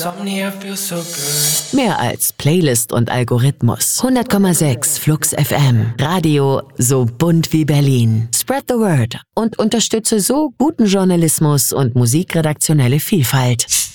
Insomnia feels so good. Mehr als Playlist und Algorithmus. 100,6 Flux FM. Radio so bunt wie Berlin. Spread the word und unterstütze so guten Journalismus und musikredaktionelle Vielfalt.